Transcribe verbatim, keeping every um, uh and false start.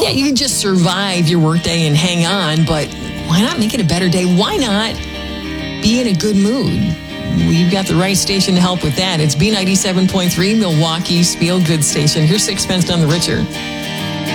Yeah, you can just survive your workday and hang on, but why not make it a better day? Why not be in a good mood? We've got the right station to help with that. It's B ninety-seven point three, Milwaukee's feel-good station. Here's Sixpence None the Richer.